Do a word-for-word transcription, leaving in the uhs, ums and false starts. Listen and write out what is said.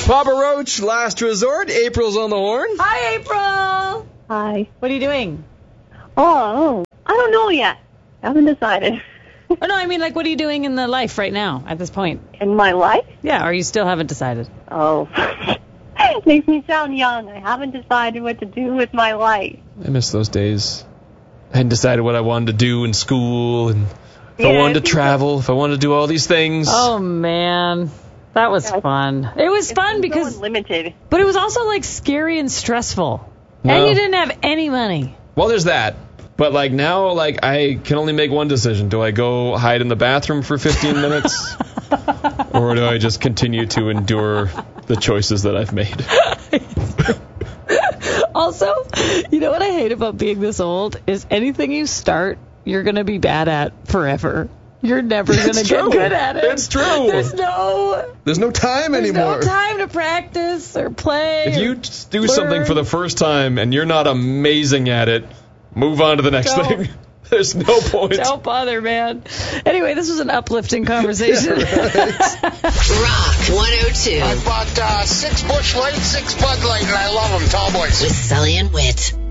Papa Roach, Last Resort. April's on the horn. Hi, April. Hi. What are you doing? Oh, I don't know yet. I haven't decided. Oh, no, I mean, like, what are you doing in the life right now at this point? In my life? Yeah, or you still haven't decided? Oh. It makes me sound young. I haven't decided what to do with my life. I miss those days. I hadn't decided what I wanted to do in school, and if Yeah, I wanted to I think travel, if I wanted to do all these things. Oh, man. That was Yeah, fun. It was It's fun been so because, unlimited. but it was also, like, scary and stressful. No. And you didn't have any money. Well, there's that. But, like, now, like, I can only make one decision. Do I go hide in the bathroom for fifteen minutes? Or do I just continue to endure the choices that I've made? Also, you know what I hate about being this old is anything you start, you're going to be bad at forever. You're never going to get good at it. It's true. There's no, There's no time there's anymore. no time to practice or play. If or you just do learn. something for the first time and you're not amazing at it, move on to the next Don't. thing. There's no point. Don't bother, man. Anyway, this was an uplifting conversation. Rock one oh two I bought uh, six Busch Light, six Bud Light, and I love them, tall boys. with Sully and Whit.